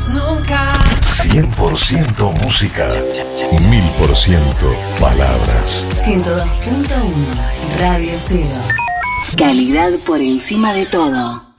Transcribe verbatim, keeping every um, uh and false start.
más nunca. cien por ciento música, mil por ciento palabras. ciento dos punto uno Radio Cero. Calidad por encima de todo.